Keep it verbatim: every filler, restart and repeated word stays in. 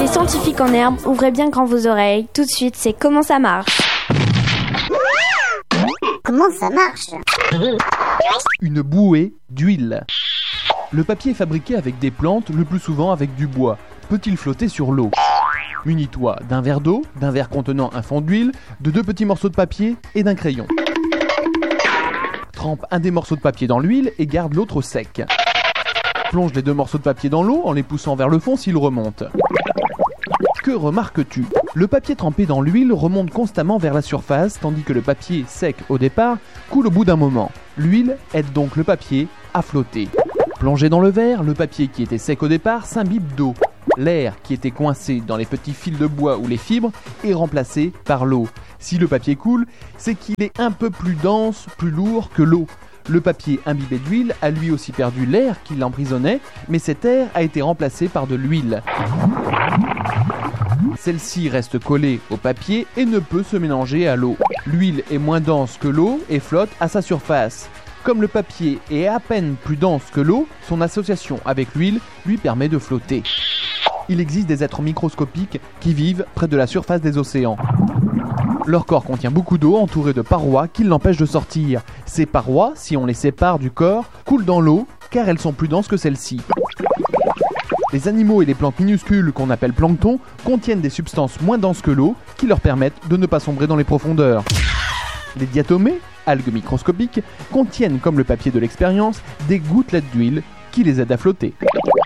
Les scientifiques en herbe, ouvrez bien grand vos oreilles. Tout de suite, c'est Comment ça marche. Comment ça marche? Une bouée d'huile. Le papier est fabriqué avec des plantes, le plus souvent avec du bois. Peut-il flotter sur l'eau? Munis-toi d'un verre d'eau, d'un verre contenant un fond d'huile, de deux petits morceaux de papier et d'un crayon. Trempe un des morceaux de papier dans l'huile et garde l'autre au sec. Plonge les deux morceaux de papier dans l'eau en les poussant vers le fond s'ils remontent. Que remarques-tu? Le papier trempé dans l'huile remonte constamment vers la surface, tandis que le papier sec au départ coule au bout d'un moment. L'huile aide donc le papier à flotter. Plongé dans le verre, le papier qui était sec au départ s'imbibe d'eau. L'air qui était coincé dans les petits fils de bois ou les fibres est remplacé par l'eau. Si le papier coule, c'est qu'il est un peu plus dense, plus lourd que l'eau. Le papier imbibé d'huile a lui aussi perdu l'air qui l'emprisonnait, mais cet air a été remplacé par de l'huile. Celle-ci reste collée au papier et ne peut se mélanger à l'eau. L'huile est moins dense que l'eau et flotte à sa surface. Comme le papier est à peine plus dense que l'eau, son association avec l'huile lui permet de flotter. Il existe des êtres microscopiques qui vivent près de la surface des océans. Leur corps contient beaucoup d'eau entourée de parois qui l'empêchent de sortir. Ces parois, si on les sépare du corps, coulent dans l'eau car elles sont plus denses que celles-ci. Les animaux et les plantes minuscules qu'on appelle plancton contiennent des substances moins denses que l'eau qui leur permettent de ne pas sombrer dans les profondeurs. Les diatomées, algues microscopiques, contiennent, comme le papier de l'expérience, des gouttelettes d'huile qui les aident à flotter.